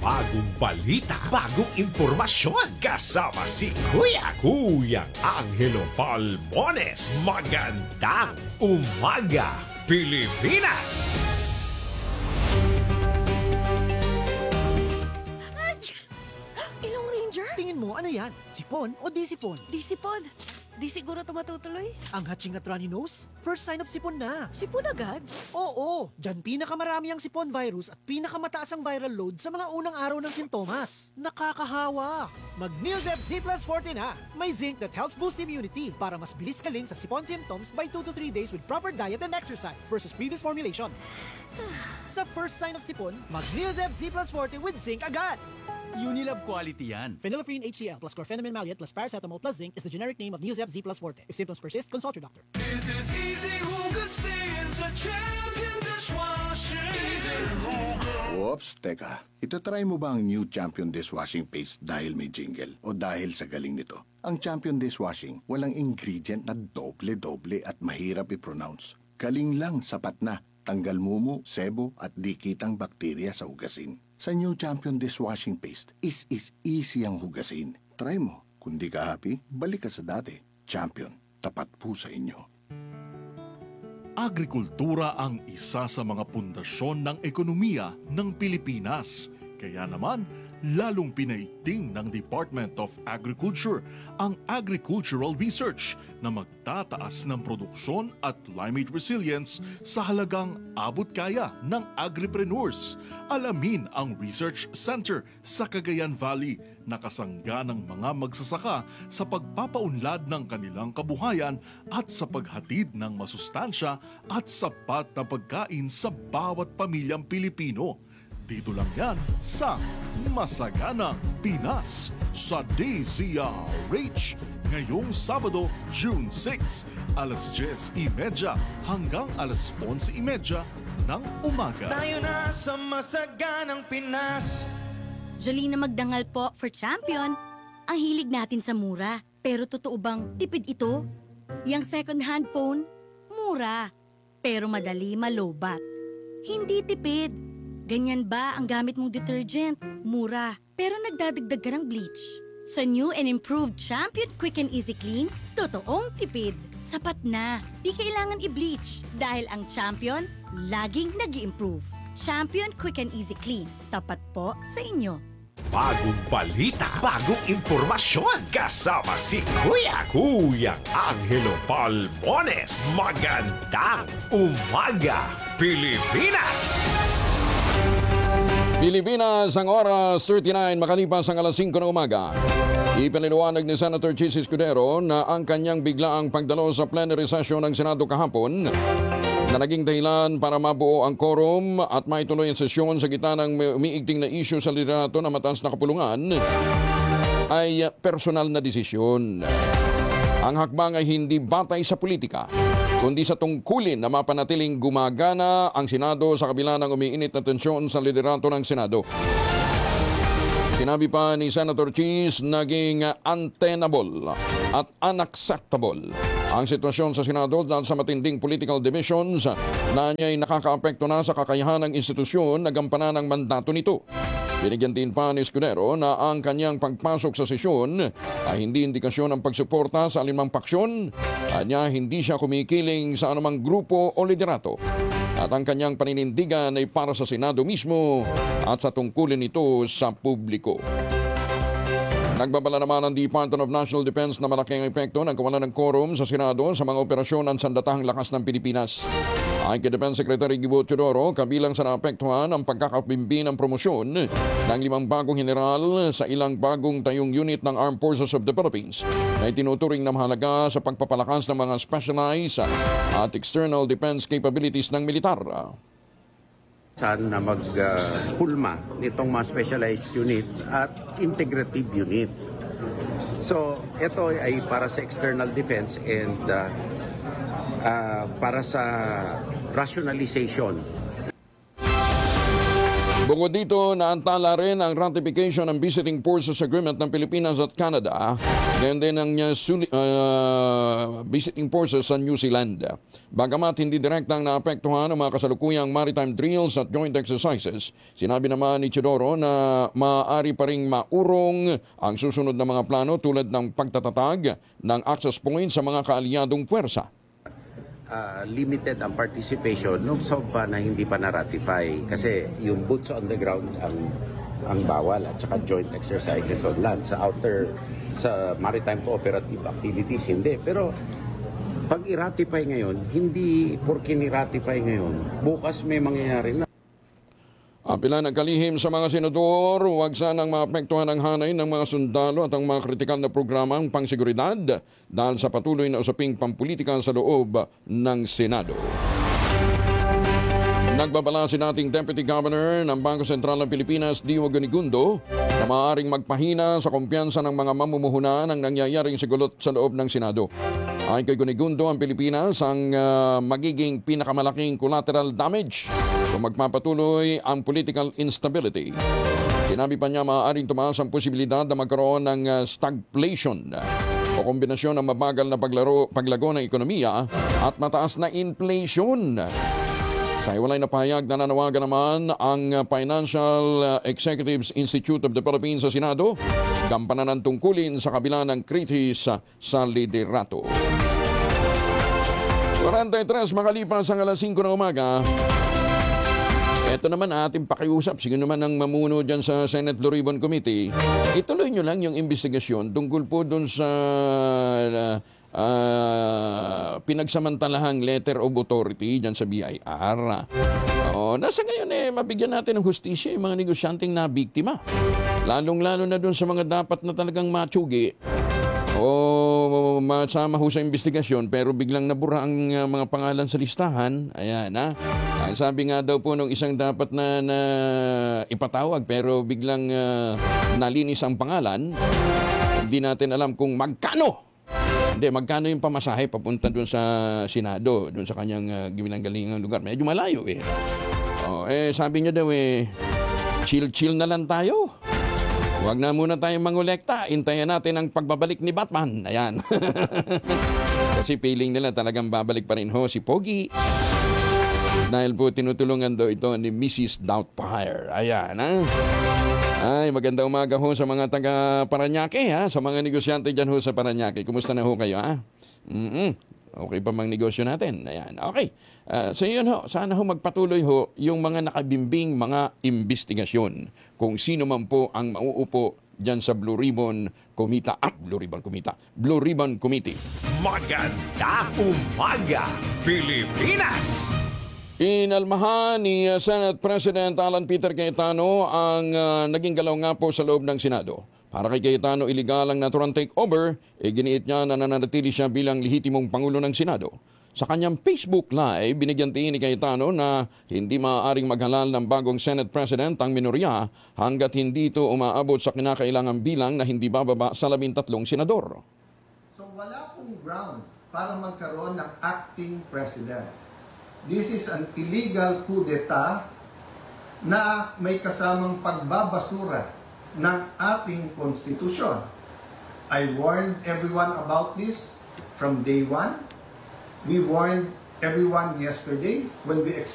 Bagong balita, bagong impormasyon. Kasama si Kuyang Angelo Palmones. Magandang umaga, Pilipinas! Ilong Ranger? Tingin mo, ano yan? Sipon o di sipon? Di sipon. Di siguro ito matutuloy. Ang hatching at runny nose? First sign of sipon na. Sipon agad? Oo, dyan pinakamarami ang sipon virus at pinakamataas ang viral load sa mga unang araw ng sintomas. Nakakahawa! Mag-Newzep Z plus 40 na! May zinc that helps boost immunity para mas bilis kaling sa sipon symptoms by 2 to 3 days with proper diet and exercise versus previous formulation. Sa first sign of sipon, mag-Newzep Z plus 40 with zinc agad! Unilab quality yan. Phenylephrine HCl plus chlorpheniramine maleate plus paracetamol plus zinc is the generic name of Newzep Z plus Forte. If symptoms persist, consult your doctor. This is easy hugasin sa Champion Dishwashing. Easy Huga. Oops, teka. Itatry mo ba ang new Champion Dishwashing Paste dahil may jingle o dahil sa galing nito? Ang Champion Dishwashing, walang ingredient na doble-doble at mahirap i-pronounce. Galing lang, sapat na. Tanggal mumu, sebo at di kitang bakterya sa hugasin. Sa new Champion Dishwashing Paste, is easy ang hugasin. Try mo. Kung di ka happy, balik ka sa dati. Champion, tapat po sa inyo. Agrikultura ang isa sa mga pundasyon ng ekonomiya ng Pilipinas. Kaya naman, lalong pinaiting ng Department of Agriculture ang agricultural research na magtataas ng produksyon at climate resilience sa halagang abot kaya ng agripreneurs. Alamin ang Research Center sa Cagayan Valley na kasangga ng mga magsasaka sa pagpapaunlad ng kanilang kabuhayan at sa paghatid ng masustansya at sapat na pagkain sa bawat pamilyang Pilipino. Dito lang yan sa Masaganang Pinas sa DZRH ngayong Sabado, June 6, alas 10:30 hanggang alas 11:30 ng umaga. Tayo na sa Masaganang Pinas. Jolina Magdangal po for Champion. Ang hilig natin sa mura. Pero totoo bang tipid ito? Yang second-hand phone, mura. Pero madali malobat. Hindi tipid. Ganyan ba ang gamit mong detergent? Mura. Pero nagdadagdag ka ng bleach. Sa new and improved Champion Quick and Easy Clean, totoong tipid. Sapat na. Di kailangan i-bleach dahil ang Champion laging nag-i-improve. Champion Quick and Easy Clean. Tapat po sa inyo. Bagong balita, bagong impormasyon. Kasama si Kuyang Angelo Palmones. Magandang umaga, Pilipinas! Pilipinas, ang oras 39 makalipas ang alas 5 ng umaga. Ipinaliwanag ni Senator Chis Escudero na ang kanyang biglaang pagdalo sa plenary session ng Senado kahapon na naging dahilan para mabuo ang quorum at maituloy ang sesyon sa gitna ng umiigting na issue sa liderato na mataas na kapulungan ay personal na desisyon. Ang hakbang ay hindi batay sa politika, kundi sa tungkulin na mapanatiling gumagana ang Senado sa kabila ng umiinit na tensyon sa liderato ng Senado. Sinabi pa ni Senator Chis, naging untenable at unacceptable ang sitwasyon sa Senado dahil sa matinding political divisions na niya'y nakakaapekto na sa kakayahan ng institusyon na gampanan ang mandato nito. Binigyan din pa ni Escudero na ang kanyang pagpasok sa sesyon ay hindi indikasyon ng pagsuporta sa alinmang paksyon at niya hindi siya kumikiling sa anumang grupo o liderato. At ang kanyang paninindigan ay para sa Senado mismo at sa tungkulin nito sa publiko. Nagbabala naman ang Department of National Defense na malaking epekto ng kawalan ng quorum sa Senado sa mga operasyon ng sandatahang lakas ng Pilipinas. Ayon kay Defense Secretary Gibo Teodoro, kabilang sa naapektuhan ang pagkakapimbi ng promosyon ng 5 bagong general sa ilang bagong tayong unit ng Armed Forces of the Philippines na itinuturing na mahalaga sa pagpapalakas ng mga specialized at external defense capabilities ng militar. Saan na magpulma nitong mga specialized units at integrative units. So, ito ay para sa external defense and para sa rationalization. Bukod dito, naantala rin ang ratification ng Visiting Forces Agreement ng Pilipinas at Canada, ngayon din ang Visiting Forces sa New Zealand. Bagamat hindi direktang naapektuhan ang mga kasalukuyang maritime drills at joint exercises, sinabi naman ni Chidoro na maaari pa ring maurong ang susunod na mga plano tulad ng pagtatatag ng access points sa mga kaalyadong puwersa. Limited ang participation nung SOGPA na hindi pa na-ratify kasi yung boots on the ground ang bawal at saka joint exercises on land sa maritime cooperative activities hindi, pero pag i-ratify ngayon, hindi porke ni-ratify ngayon bukas may mangyayari na. Apila ng kalihim sa mga senador, huwag sanang maapektuhan ang hanay ng mga sundalo at ang mga kritikal na programang pangseguridad dahil sa patuloy na usaping pampolitika sa loob ng Senado. Nagbabala si dating Deputy Governor ng Bangko Sentral ng Pilipinas, Dio Gonigundo, na maaaring magpahina sa kumpiyansa ng mga mamumuhunan ng nangyayaring sigulot sa loob ng Senado. Ay kay Gonigundo, ang Pilipinas ang magiging pinakamalaking collateral damage kung magpapatuloy ang political instability. Sinabi pa niya maaaring tumaas ang posibilidad na magkaroon ng stagflation o kombinasyon ng mabagal na paglago ng ekonomiya at mataas na inflation. Sa iwalay na pahayag, nananawagan naman ang Financial Executives Institute of the Philippines sa Senado, gampanan ng tungkulin sa kabila ng kritis sa liderato. 43 makalipas ang alas 5 ng umaga. Ito naman ating pakiusap. Sige naman ang mamuno dyan sa Senate Blue Ribbon Committee. Ituloy nyo lang yung investigasyon tungkol po dun sa pinagsamantalahang letter of authority dyan sa BIR. Nasa ngayon mabigyan natin ng hustisya yung mga negosyanteng na biktima. Lalong-lalo na dun sa mga dapat na talagang matsugi o masama ho sa investigasyon pero biglang nabura ang mga pangalan sa listahan. Ayan Ang sabi nga daw po nung isang dapat na ipatawag pero biglang nalinis ang pangalan, hindi natin alam kung magkano yung pamasahe papunta doon sa Senado, doon sa kanyang ginanggalingang lugar. Medyo malayo sabi niya daw chill-chill na lang tayo. Huwag na muna tayong mangolekta. Intayan natin ang pagbabalik ni Batman. Ayan. Kasi feeling nila talagang babalik pa rin si Pogi. Dahil po tinutulungan daw ito ni Mrs. Doubtfire. Ayan, Ay, magandang umaga sa mga taga Parañaque, sa mga negosyante dyan sa Parañaque. Kumusta na kayo, Okay pa mang negosyo natin. Ayan, okay. So yun sana magpatuloy yung mga nakabimbing mga investigasyon. Kung sino man po ang mauupo dyan sa Blue Ribbon Committee. Blue Ribbon Committee. Magandang umaga, Pilipinas! Inalmahan ni Senate President Alan Peter Cayetano ang naging galaw nga po sa loob ng Senado. Para kay Cayetano, iligal ang naturang takeover, giniit niya na nananatili siya bilang lehitimong Pangulo ng Senado. Sa kanyang Facebook Live, binigyan tingin ni Cayetano na hindi maaaring maghalal ng bagong Senate President ang minorya hanggat hindi ito umaabot sa kinakailangang bilang na hindi bababa sa 13 senador. So wala pong ground para magkaroon ng acting president. This is an illegal coup d'etat na may kasamang pagbabasura ng ating konstitusyon. I warned everyone about this from day one. We warned everyone yesterday when we